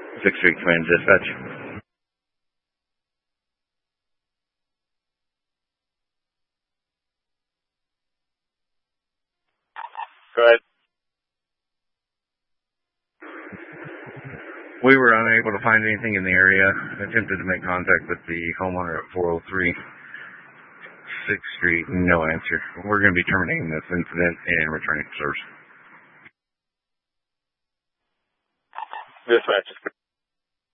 6th Street Command Dispatch. Go ahead. We were unable to find anything in the area. Attempted to make contact with the homeowner at 403 6th Street. No answer. We're going to be terminating this incident and returning to service. Dispatch.